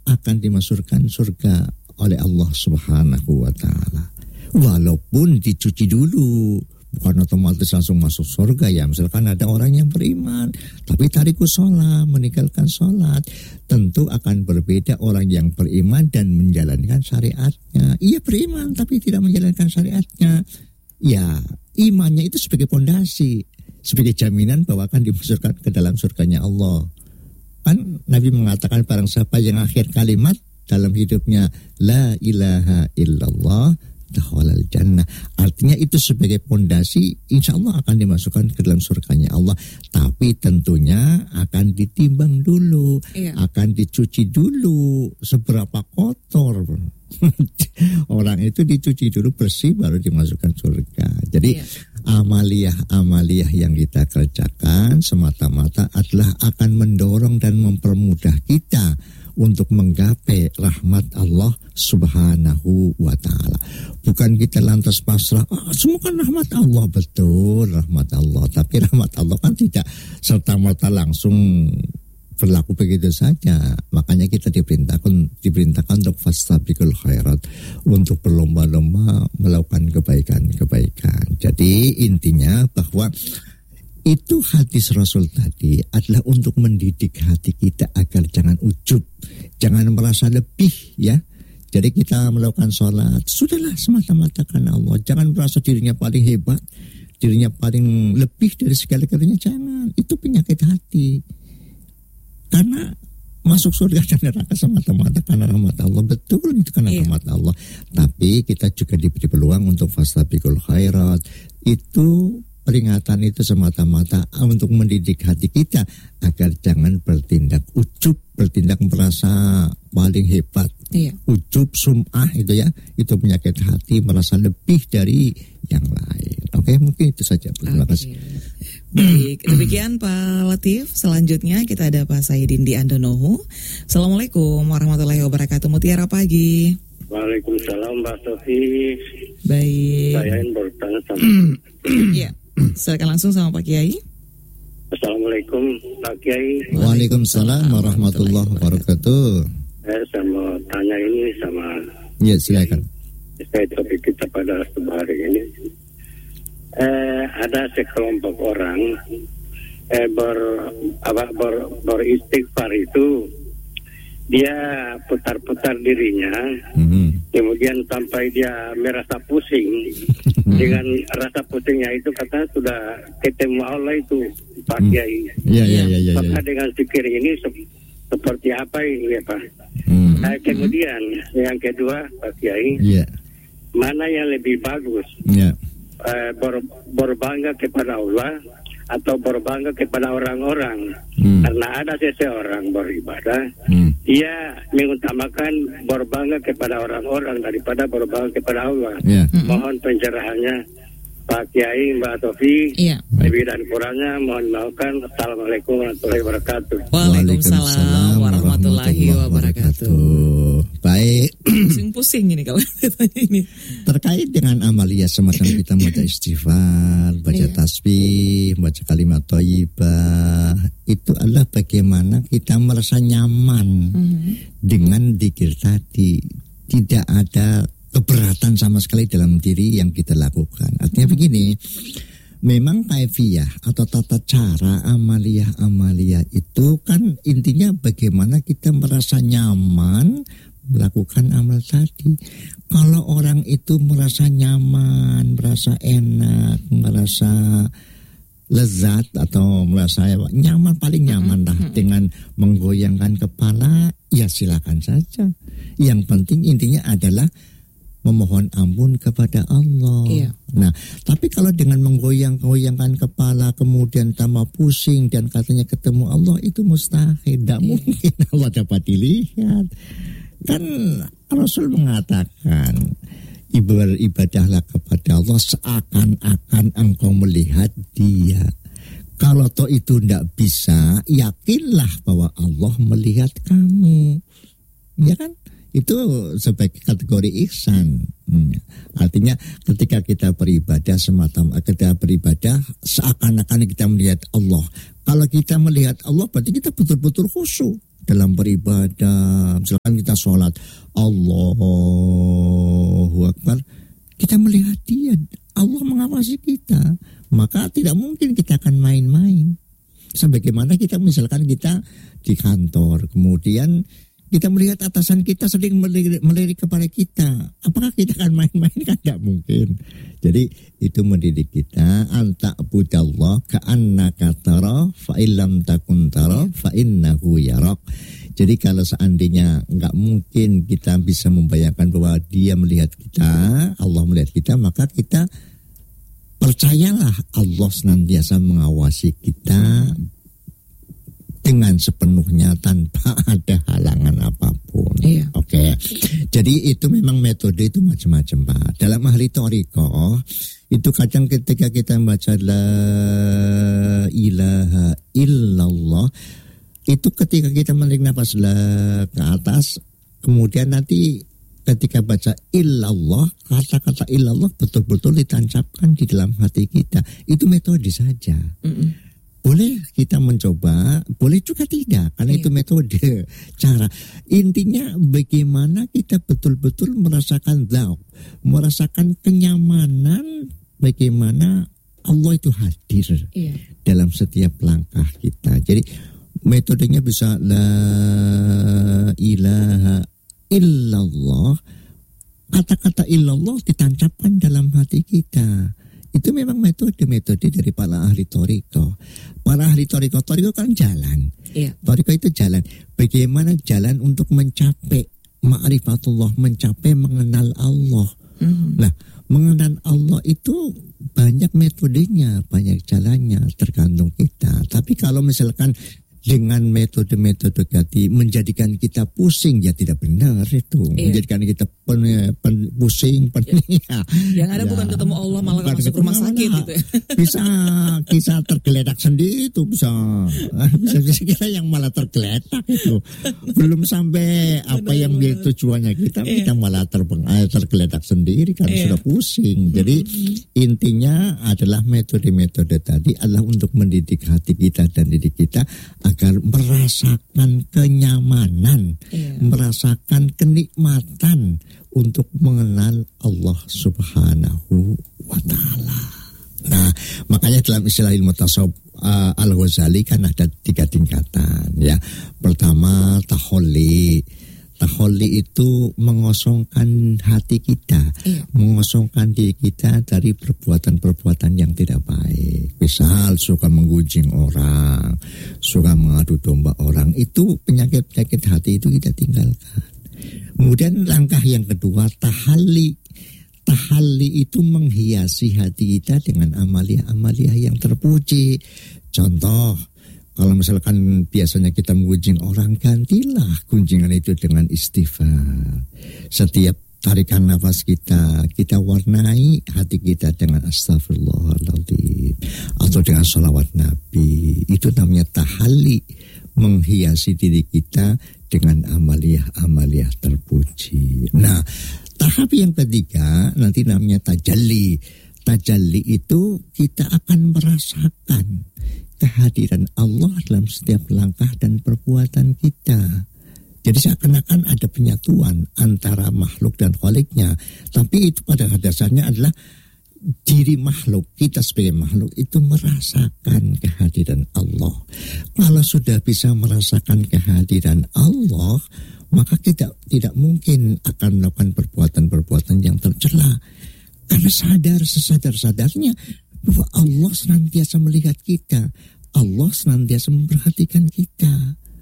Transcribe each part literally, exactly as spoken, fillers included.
akan dimasukkan surga oleh Allah Subhanahu wa taala. Walaupun dicuci dulu, bukan otomatis langsung masuk surga ya. Misalkan ada orang yang beriman tapi tarikus sholat, meninggalkan sholat, tentu akan berbeda orang yang beriman dan menjalankan syariatnya. Ia beriman tapi tidak menjalankan syariatnya. Ya, imannya itu sebagai pondasi, sebagai jaminan bahwa akan dimasukkan ke dalam surganya Allah. Kan Nabi mengatakan barang siapa yang akhir kalimat dalam hidupnya la ilaha illallah dakhalal jannah. Artinya itu sebagai pondasi, insya Allah akan dimasukkan ke dalam surganya Allah. Tapi tentunya akan ditimbang dulu, iya. akan dicuci dulu seberapa kotor. Orang itu dicuci dulu bersih baru dimasukkan surga. Jadi iya. amaliyah-amaliyah yang kita kerjakan semata-mata adalah akan mendorong dan mempermudah kita untuk menggapai rahmat Allah Subhanahu wa ta'ala. Bukan kita lantas pasrah, oh, semua kan rahmat Allah. Betul, rahmat Allah. Tapi rahmat Allah kan tidak serta-merta langsung berlaku begitu saja. Makanya kita diperintahkan diperintahkan untuk fastabiqul khairat, untuk berlomba-lomba melakukan kebaikan-kebaikan. Jadi intinya bahwa itu hadis Rasul tadi adalah untuk mendidik hati kita agar jangan ujub, jangan merasa lebih ya. Jadi kita melakukan sholat, sudahlah semata-mata karena Allah. Jangan merasa dirinya paling hebat, dirinya paling lebih dari segala-galanya, jangan. Itu penyakit hati. Karena masuk surga dan neraka semata-mata karena rahmat Allah. Betul, itu karena iya. rahmat Allah. Tapi kita juga diberi peluang untuk fastabiqul khairat. Itu peringatan itu semata-mata untuk mendidik hati kita agar jangan bertindak ujub, bertindak merasa paling hebat. Iya. Ujub, sum'ah itu ya, itu penyakit hati, merasa lebih dari yang lain. Oke, mungkin itu saja. Terima okay. kasih. Baik, demikian Pak Latif. Selanjutnya kita ada Pak Saidin di Andonohu. Assalamualaikum warahmatullahi wabarakatuh. Mutiara pagi. Waalaikumsalam Mbak Sofi. Baik. Saya ingin bertanya sama. Iya. Silakan langsung sama Pak Kiai. Assalamualaikum Pak Kiai. Waalaikumsalam warahmatullahi wabarakatuh. Saya sama tanya ini sama. Ya, silakan. Saya topik kita pada hari ini. Eh, ada sekelompok orang eh, ber apa ber, beristighfar itu dia putar-putar dirinya, mm-hmm. kemudian sampai dia merasa pusing. Mm-hmm. Dengan rasa pusingnya itu kata sudah ketemu Allah itu Pak Kiai. Iya iya iya iya. Maka dengan zikir ini se- seperti apa ini ya Pak? Mm-hmm. Nah, kemudian yang kedua Pak Kiai, yeah. mana yang lebih bagus? Yeah. Uh, ber, berbangga kepada Allah atau berbangga kepada orang-orang, hmm. karena ada seseorang beribadah, hmm. dia mengutamakan berbangga kepada orang-orang daripada berbangga kepada Allah. Yeah. Mohon pencerahannya Pak Kiai, Mbak Tofi. Yeah. Lebih dan kurangnya mohon maafkan. Assalamualaikum warahmatullahi wabarakatuh. Waalaikumsalam warahmatullahi wabarakatuh. Baik. Pusing-pusing ini kalau ini. Terkait dengan amalia semacam kita baca istighfar, baca yeah. tasbih, baca kalimat thayyibah, itu adalah bagaimana kita merasa nyaman mm-hmm. dengan zikir tadi. Tidak ada keberatan sama sekali dalam diri yang kita lakukan. Artinya begini, memang kaifiyah atau tata cara amaliyah-amaliyah itu kan intinya bagaimana kita merasa nyaman melakukan amal tadi. Kalau orang itu merasa nyaman, merasa enak, merasa lezat atau merasa nyaman, paling nyaman lah mm-hmm. dengan menggoyangkan kepala, ya silakan saja. Yang penting intinya adalah memohon ampun kepada Allah. Iya. Nah, tapi kalau dengan menggoyang-goyangkan kepala kemudian tambah pusing dan katanya ketemu Allah, itu mustahil. Tidak iya. mungkin Allah dapat dilihat. Kan Rasul mengatakan, ibadahlah kepada Allah seakan-akan engkau melihat Dia. Kalau toh itu tidak bisa, yakinlah bahwa Allah melihat kamu. Ya kan? Itu sebagai kategori ihsan. Hmm. Artinya ketika kita beribadah semata-mata, kita beribadah seakan-akan kita melihat Allah. Kalau kita melihat Allah berarti kita betul-betul khusyuk. dalam beribadah. Misalkan kita sholat, Allahu Akbar, kita melihat dia, Allah mengawasi kita, maka tidak mungkin kita akan main-main. Sebagaimana kita misalkan kita di kantor, kemudian kita melihat atasan kita sering melirik, melirik kepada kita, apakah kita akan main-main? Kan tidak mungkin. Jadi itu mendidik kita, anta budallah ka'annaka tara fa illam takun tara fa innahu yarak. Jadi kalau seandainya nggak mungkin kita bisa membayangkan bahwa dia melihat kita, Allah melihat kita, maka kita percayalah Allah senantiasa mengawasi kita dengan sepenuhnya tanpa ada halangan apapun. Iya. Oke. Jadi itu memang metode itu macam-macam, Pak. Dalam ahli thariqah itu kadang ketika kita membaca la ilaha illallah, itu ketika kita menarik nafas la ke atas, kemudian nanti ketika baca illallah, kata-kata illallah betul-betul ditancapkan di dalam hati kita. Itu metode saja. Mm-mm. Boleh kita mencoba, boleh juga tidak, karena iya. itu metode, cara. Intinya bagaimana kita betul-betul merasakan dzauq, merasakan kenyamanan, bagaimana Allah itu hadir iya. dalam setiap langkah kita. Jadi metodenya bisa la ilaha illallah, kata-kata illallah ditancapkan dalam hati kita. Itu memang metode-metode dari para ahli thariqah. Para ahli thariqah, thariqah kan jalan. Iya. Thariqah itu jalan. Bagaimana jalan untuk mencapai ma'rifatullah, mencapai mengenal Allah. Mm-hmm. Nah, mengenal Allah itu banyak metodenya, banyak jalannya, tergantung kita. Tapi kalau misalkan dengan metode-metode tadi menjadikan kita pusing, ya tidak benar itu. Iya. Menjadikan kita pen, pen, pusing, pen, ya. Yang ada ya. bukan ketemu Allah, malah masuk rumah sakit gitu. Bisa bisa tergeletak sendiri itu, bisa bisa bisa kita yang malah tergeletak itu. Belum sampai apa benar, yang benar. tujuannya kita, iya. kita malah terbang, tergeletak sendiri karena iya. sudah pusing. Jadi hmm. intinya adalah metode-metode tadi adalah untuk mendidik hati kita dan didik kita agar merasakan kenyamanan, yeah. merasakan kenikmatan untuk mengenal Allah Subhanahu wa Ta'ala. Nah, makanya dalam istilah ilmu tasawuf uh, Al-Ghazali kan ada tiga tingkatan, ya. Pertama taholli. Taholli itu mengosongkan hati kita, iya. mengosongkan diri kita dari perbuatan-perbuatan yang tidak baik. Misal suka menggunjing orang, suka mengadu domba orang, itu penyakit-penyakit hati itu kita tinggalkan. Kemudian langkah yang kedua, tahalli. Tahalli itu menghiasi hati kita dengan amalia-amalia yang terpuji. Contoh, kalau misalkan biasanya kita menggunjing orang, gantilah gunjingan itu dengan istighfar. Setiap tarikan nafas kita, kita warnai hati kita dengan astagfirullahaladzim atau dengan sholawat Nabi. Itu namanya tahalli, menghiasi diri kita dengan amalia-amalia terpuji. Nah, tahap yang ketiga nanti namanya tajalli. Tajalli itu kita akan merasakan kehadiran Allah dalam setiap langkah dan perbuatan kita. Jadi seakan-akan ada penyatuan antara makhluk dan Khaliknya. Tapi itu pada dasarnya adalah diri makhluk, kita sebagai makhluk itu merasakan kehadiran Allah. Kalau sudah bisa merasakan kehadiran Allah, maka kita tidak mungkin akan melakukan perbuatan-perbuatan yang tercela. Karena sadar sesadar-sadarnya bahwa Allah senantiasa melihat kita, Allah senantiasa memperhatikan kita.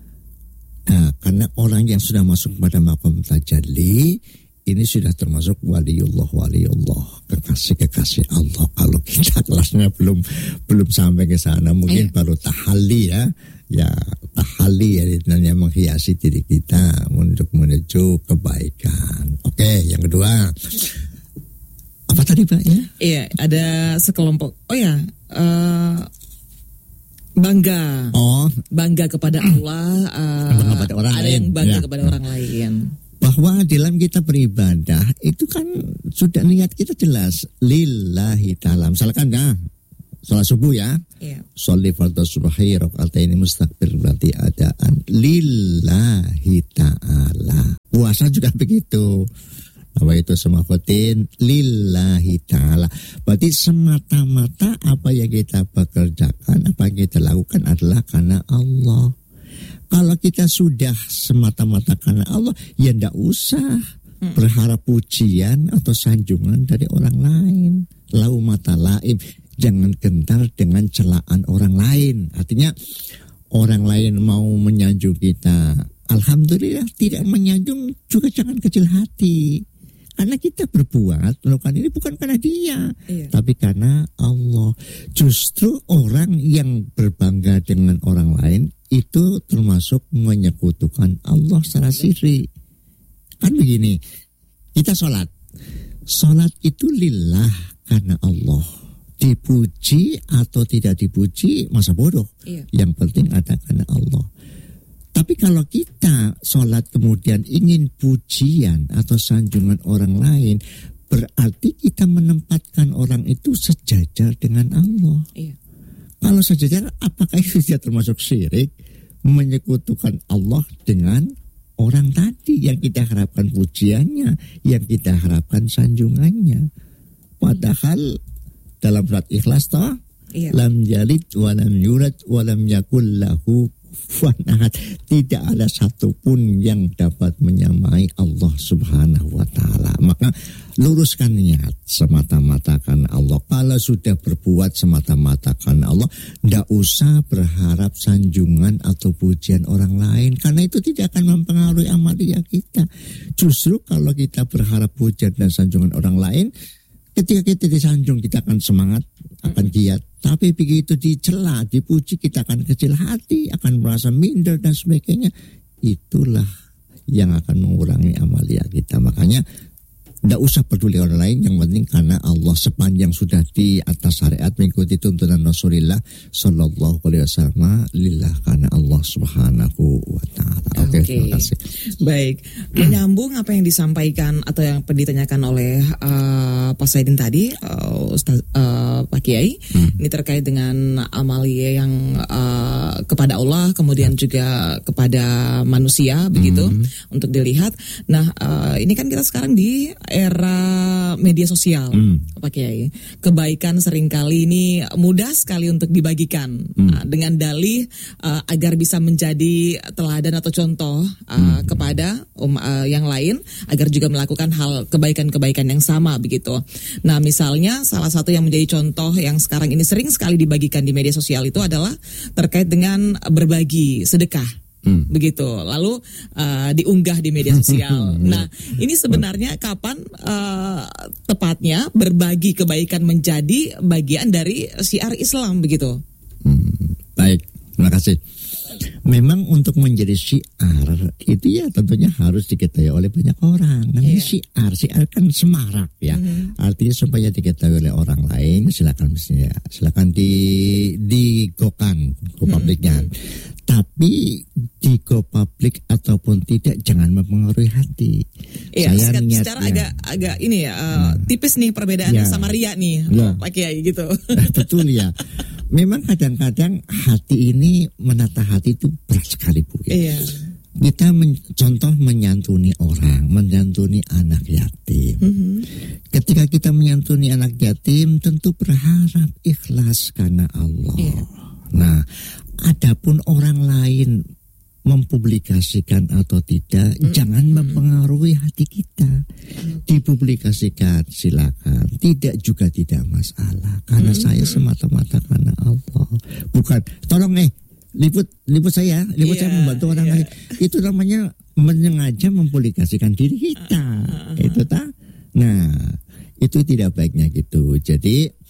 Nah, karena orang yang sudah masuk pada maqam tajalli, ini sudah termasuk waliullah, waliullah, kekasih-kekasih Allah. Kalau kita kelasnya belum belum sampai ke sana, mungkin Ayo. baru tahalli ya, ya tahalli ya, yang menghiasi diri kita untuk menuju kebaikan. Oke, yang kedua. Apa tadi Pak ya? Iya, ada sekelompok. Oh ya, uh, bangga. Oh, bangga kepada Allah. Uh, bangga kepada orang ada lain. yang bangga ya. kepada orang lain. Bahwa dalam kita beribadah itu kan sudah niat kita jelas lillahi ta'ala. Misalkan ya, sholat subuh ya. Iya. Sholli fardhu subhi rakaataini mustakbir berarti adaan lillahi ta'ala. Puasa juga begitu. Apa itu semakotin lillahi ta'ala. Berarti semata-mata apa yang kita pekerjakan, apa yang kita lakukan adalah karena Allah. Kalau kita sudah semata-mata karena Allah, ya ndak usah berharap pujian atau sanjungan dari orang lain. Lau mata laim, jangan gentar dengan celaan orang lain. Artinya orang lain mau menyanjung kita, alhamdulillah. Tidak menyanjung juga jangan kecil hati. Karena kita berbuat melakukan ini bukan karena dia, iya. tapi karena Allah. Justru orang yang berbangga dengan orang lain itu termasuk menyekutukan Allah secara sirri. Kan begini, kita sholat. Sholat itu lillah karena Allah. Dipuji atau tidak dipuji masa bodoh. Iya. Yang penting ada karena Allah. Tapi kalau kita sholat kemudian ingin pujian atau sanjungan orang lain, berarti kita menempatkan orang itu sejajar dengan Allah. Iya. Kalau sejajar, apakah itu tidak termasuk syirik? Menyekutukan Allah dengan orang tadi yang kita harapkan pujiannya, yang kita harapkan sanjungannya. Padahal dalam surat Ikhlas toh, iya. lam yalid wa lam yulad wa lam yakul lahu kufuwan. Tidak ada satupun yang dapat menyamai Allah Subhanahu wa taala. Maka luruskan niat semata-mata karena Allah. Kalau sudah berbuat semata-mata karena Allah, tidak usah berharap sanjungan atau pujian orang lain, karena itu tidak akan mempengaruhi amalia kita. Justru kalau kita berharap pujian dan sanjungan orang lain, ketika kita disanjung kita akan semangat, akan giat. Tapi begitu dicela, dipuji, kita akan kecil hati, akan merasa minder dan sebagainya. Itulah yang akan mengurangi amalia kita. Makanya tidak usah peduli orang lain, yang penting karena Allah. Sepanjang sudah di atas syariat mengikuti tuntunan Rasulullah Sallallahu Alaihi Wasallam, lillah karena Allah Subhanahu Wa Taala. Oke, okay, terima kasih. Baik, menyambung apa yang disampaikan atau yang ditanyakan oleh uh, Pak Saidin tadi, uh, Ustaz, uh, Pak Kiai, hmm. ini terkait dengan amalia yang uh, kepada Allah, kemudian hmm. juga kepada manusia, begitu hmm. untuk dilihat. Nah, uh, ini kan kita sekarang di era media sosial, hmm. Pak Kiai. Kebaikan seringkali ini mudah sekali untuk dibagikan hmm. uh, dengan dalih uh, agar bisa menjadi teladan atau contoh uh, hmm. kepada um, uh, yang lain, agar juga melakukan hal kebaikan-kebaikan yang sama begitu. Nah, misalnya salah satu yang menjadi contoh yang sekarang ini sering sekali dibagikan di media sosial itu adalah terkait dengan berbagi sedekah. Hmm. Begitu, lalu uh, diunggah di media sosial. Nah, ini sebenarnya kapan uh, tepatnya berbagi kebaikan menjadi bagian dari syiar Islam begitu? Hmm, baik, terima kasih. Memang untuk menjadi syiar itu ya tentunya harus diketahui oleh banyak orang. Namanya yeah. syiar, syiar kan semarak ya. Mm-hmm. Artinya supaya diketahui oleh orang lain, silakan misalnya, silakan di di go-kan, go publiknya. Mm-hmm. Tapi di go publik ataupun tidak, jangan mempengaruhi hati. Iya, saya niatnya, secara agak agak ini ya, uh, hmm. tipis nih perbedaannya ya. Sama ria nih, ya. Pak Kiai gitu. Betul ya. Memang kadang-kadang hati ini, menata hati itu berat sekali Bu. Ya. Iya. Kita men, contoh menyantuni orang, menyantuni anak yatim. Mm-hmm. Ketika kita menyantuni anak yatim, tentu berharap ikhlas karena Allah. Iya. Nah, adapun orang lain mempublikasikan atau tidak, mm. jangan mempengaruhi hati kita. Mm. Dipublikasikan silakan, tidak juga tidak masalah. Karena mm. saya semata-mata karena Allah. Bukan, tolong nih, liput liput saya, liput yeah, saya membantu orang yeah. lain. Itu namanya menyengaja mempublikasikan diri kita. Uh, uh, uh. Itu tak? Nah, itu tidak baiknya gitu. Jadi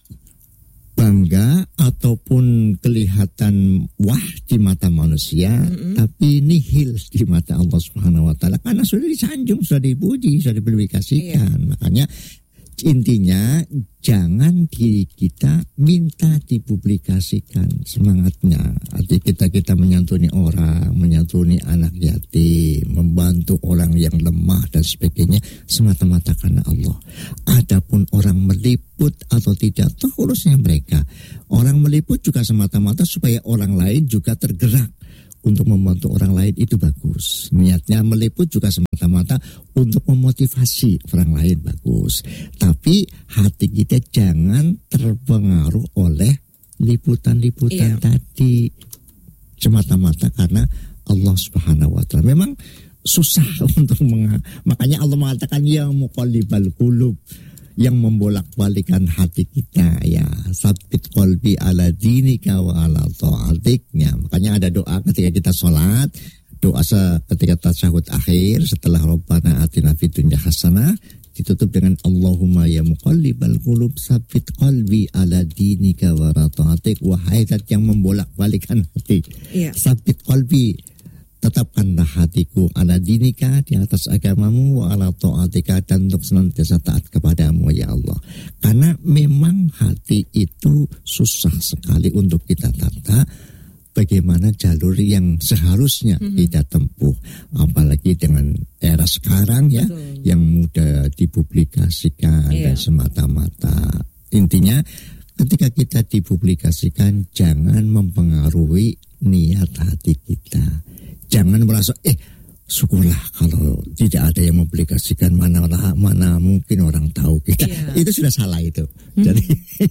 bangga ataupun kelihatan wah di mata manusia, mm-hmm. tapi nihil di mata Allah Subhanahu wa taala, karena sudah disanjung, sudah dipuji, sudah dipublikasikan. Yeah. Makanya Intinya jangan diri kita minta dipublikasikan semangatnya. Arti kita kita menyantuni orang, menyantuni anak yatim, membantu orang yang lemah dan sebagainya semata-mata karena Allah. Adapun orang meliput atau tidak, toh urusnya mereka. Orang meliput juga semata-mata supaya orang lain juga tergerak untuk membantu orang lain, itu bagus. Niatnya meliput juga semata-mata untuk memotivasi orang lain, bagus. Tapi hati kita jangan terpengaruh oleh liputan-liputan iya. tadi semata-mata karena Allah Subhanahu wa taala. Memang susah untuk meng- makanya Allah mengatakan ya muqallibal qulub, yang membolak-balikan hati kita, ya sabit qalbi ala dinika wa ala ta'atiknya. Makanya ada doa ketika kita sholat, doa ketika tasyahud akhir setelah Rabbana atina fid dunya hasanah, ditutup dengan Allahumma ya muqallibal qulub sabit qalbi ala dinika wa ala ta'atik. Wahai zat yang membolak-balikan hati, yeah. sabit qalbi, tetapkanlah hatiku ala dinika, di atas agamamu, wa ala ta'atika, dan untuk senantiasa taat kepadamu ya Allah. Karena memang hati itu susah sekali untuk kita tata bagaimana jalur yang seharusnya mm-hmm. kita tempuh. Apalagi dengan era sekarang ya, betul, yang mudah dipublikasikan iya. dan semata-mata. Intinya ketika kita dipublikasikan jangan mempengaruhi niat hati kita. Jangan merasa eh syukurlah kalau tidak ada yang mempublikasikan, mana mana mungkin orang tahu kita. Yeah. Itu sudah salah itu. Hmm. Jadi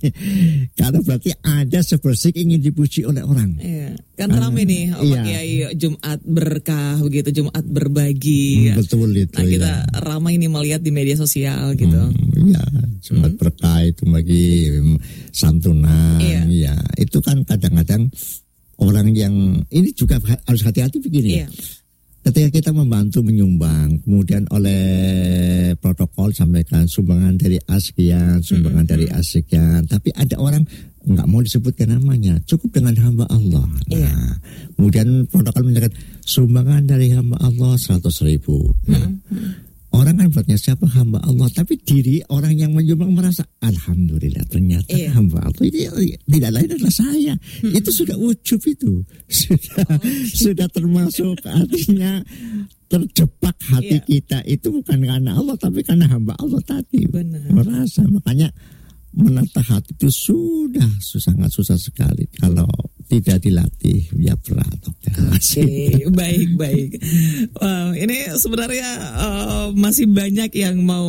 karena berarti ada sebersih ingin dipuji oleh orang. Iya. Kan uh, ramai nih Pak Kiai Jumat berkah begitu, Jumat berbagi. Hmm, betul itu. Nah, kita ya. ramai nih melihat di media sosial gitu. Iya, hmm, Jumat hmm. berkah itu bagi santunan. Iya. Ya, itu kan kadang-kadang orang yang ini juga harus hati-hati begini. Iya. Ketika kita membantu menyumbang, kemudian oleh protokol sampaikan sumbangan dari A sekian, sumbangan mm-hmm. dari A sekian, tapi ada orang nggak mau disebutkan namanya, cukup dengan hamba Allah. Nah, iya. kemudian protokol menyatakan sumbangan dari hamba Allah seratus ribu. Nah, mm-hmm. orang kan buatnya siapa hamba Allah, tapi diri orang yang menyumbang merasa alhamdulillah ternyata iya. hamba Allah ini tidak lain adalah saya. Hmm. Itu sudah ujub itu, sudah oh. sudah termasuk artinya terjebak hati iya. kita itu bukan karena Allah tapi karena hamba Allah tadi. Benar. Merasa, makanya menata hati itu sudah sangat susah sekali kalau tidak dilatih, ya berat. Oke, okay, baik baik. Wow, ini sebenarnya uh, masih banyak yang mau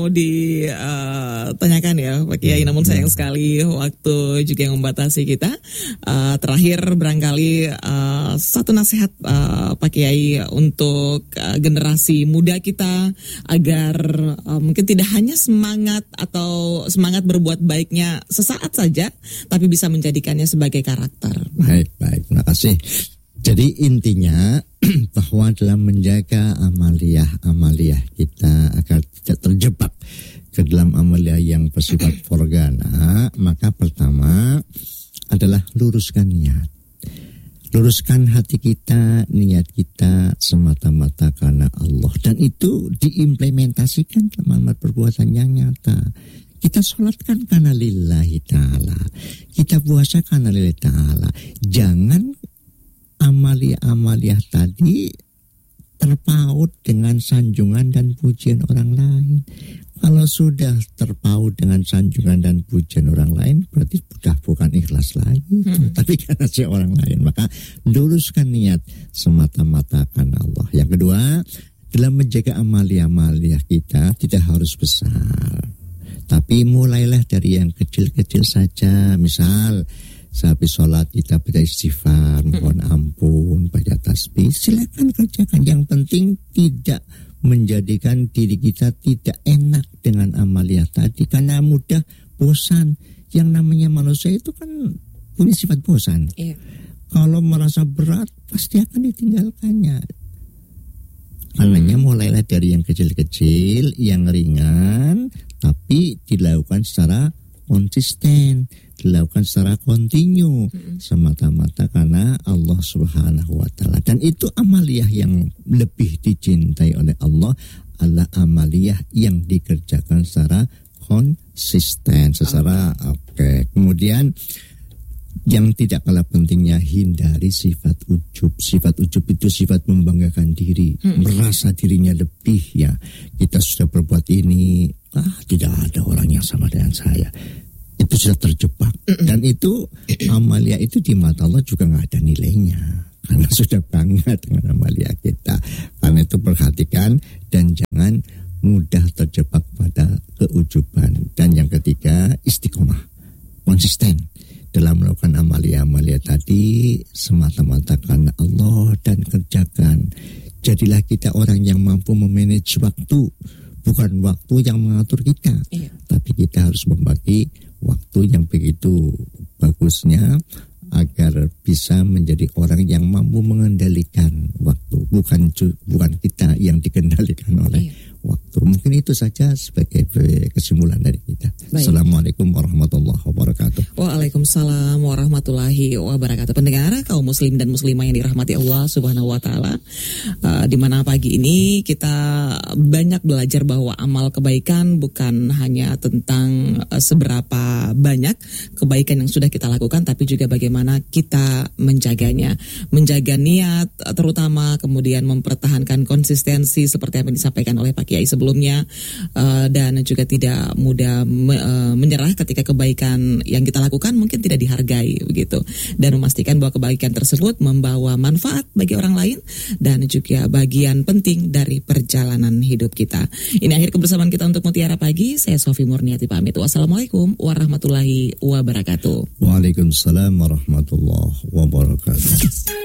ditanyakan uh, ya Pak Kiai. Namun sayang sekali waktu juga yang membatasi kita. Uh, terakhir barangkali uh, satu nasihat uh, Pak Kiai untuk uh, generasi muda kita agar uh, mungkin tidak hanya semangat atau semangat berbuat baiknya sesaat saja, tapi bisa menjadikannya sebagai karakter. Baik. Baik, terima kasih. Jadi intinya bahwa dalam menjaga amaliyah-amaliyah kita agar tidak terjebak ke dalam amaliyah yang bersifat forgana, maka pertama adalah luruskan niat. Luruskan hati kita, niat kita semata-mata karena Allah. Dan itu diimplementasikan dalam perbuatan yang nyata. Kita sholatkan karena lillahi ta'ala. Kita puasa karena lillahi ta'ala. Jangan amalia-amalia tadi terpaut dengan sanjungan dan pujian orang lain. Kalau sudah terpaut dengan sanjungan dan pujian orang lain, berarti sudah bukan ikhlas lagi. Hmm. Tapi karena si orang lain. Maka luruskan niat semata-mata karena Allah. Yang kedua, dalam menjaga amalia-amalia kita tidak harus besar. Tapi mulailah dari yang kecil-kecil saja. Misal sehabis sholat kita baca istighfar, mohon ampun, baca tasbih, silakan kerjakan. Yang penting tidak menjadikan diri kita tidak enak dengan amalia tadi, karena mudah bosan. Yang namanya manusia itu kan punya sifat bosan. Iya. Kalau merasa berat pasti akan ditinggalkannya. Karenanya mulailah dari yang kecil-kecil, yang ringan, tapi dilakukan secara konsisten, dilakukan secara kontinu, hmm. semata-mata karena Allah Subhanahu wa taala. Dan itu amaliyah yang lebih dicintai oleh Allah adalah amaliyah yang dikerjakan secara konsisten. konsisten secara oke. Okay. Kemudian yang tidak kalah pentingnya hindari sifat ujub. Sifat ujub itu sifat membanggakan diri, hmm. merasa dirinya lebih ya. Kita sudah berbuat ini, ah tidak ada orang yang sama dengan saya. Itu sudah terjebak. Hmm. Dan itu amalia itu di mata Allah juga nggak ada nilainya. Karena sudah bangga dengan amalia kita. Karena itu perhatikan dan jangan mudah terjebak pada keujuban. Dan yang ketiga istiqomah, konsisten dalam melakukan amalia-amalia tadi semata-mata karena Allah dan kerjakan. Jadilah kita orang yang mampu memanage waktu, bukan waktu yang mengatur kita. Iya. Tapi kita harus membagi waktu yang begitu bagusnya agar bisa menjadi orang yang mampu mengendalikan waktu, bukan bukan kita yang dikendalikan oleh iya. waktu. Mungkin itu saja sebagai kesimpulan dari kita. Baik. Assalamualaikum warahmatullahi wabarakatuh. Waalaikumsalam warahmatullahi wabarakatuh. Pendengar kaum muslim dan muslimah yang dirahmati Allah Subhanahu wa taala, uh, di mana pagi ini kita banyak belajar bahwa amal kebaikan bukan hanya tentang uh, seberapa banyak kebaikan yang sudah kita lakukan, tapi juga bagaimana kita menjaganya, menjaga niat terutama, kemudian mempertahankan konsistensi seperti yang disampaikan oleh Pak Kiai sebelumnya, uh, dan juga tidak mudah me, uh, menyerah ketika kebaikan yang kita lakukan mungkin tidak dihargai begitu, dan memastikan bahwa kebaikan tersebut membawa manfaat bagi orang lain dan juga bagian penting dari perjalanan hidup kita. Ini akhir kebersamaan kita untuk Mutiara Pagi. Saya Sofi Murniati pamit. Wassalamualaikum warahmatullahi wabarakatuh. Waalaikumsalam warahmatullahi wabarakatuh.